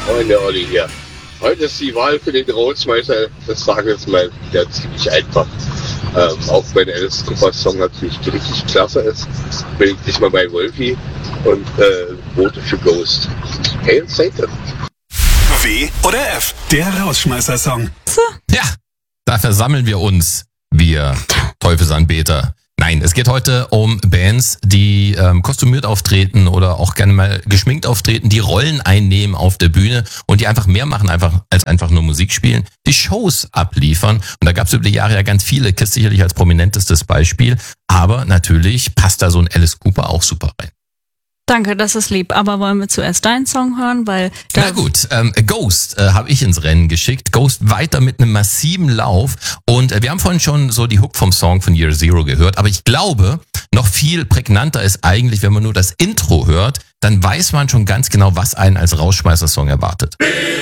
Moin, der Olli hier. Heute ist die Wahl für den Rausschmeißer des Tages mal wieder ziemlich einfach. Auch wenn Alice Cooper Song natürlich richtig klasse ist, bin ich diesmal bei Wolfie und vote für Ghost. Hail Satan. W oder F, der Rausschmeißer-Song. Ja, da versammeln wir uns, wir Teufelsanbeter. Nein, es geht heute um Bands, die kostümiert auftreten oder auch gerne mal geschminkt auftreten, die Rollen einnehmen auf der Bühne und die einfach mehr machen als einfach nur Musik spielen, die Shows abliefern. Und da gab es über die Jahre ja ganz viele, Kiss sicherlich als prominentestes Beispiel, aber natürlich passt da so ein Alice Cooper auch super rein. Danke, das ist lieb. Aber wollen wir zuerst deinen Song hören? Weil na gut, Ghost habe ich ins Rennen geschickt. Ghost weiter mit einem massiven Lauf. Und wir haben vorhin schon so die Hook vom Song von Year Zero gehört. Aber ich glaube, noch viel prägnanter ist eigentlich, wenn man nur das Intro hört, dann weiß man schon ganz genau, was einen als Rausschmeißer-Song erwartet.